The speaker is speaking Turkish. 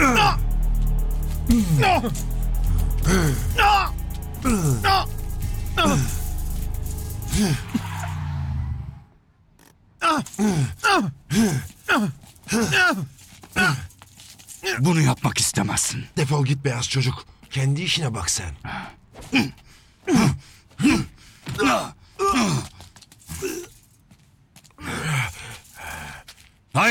Bunu yapmak istemezsin. Defol git beyaz çocuk. Kendi işine bak sen.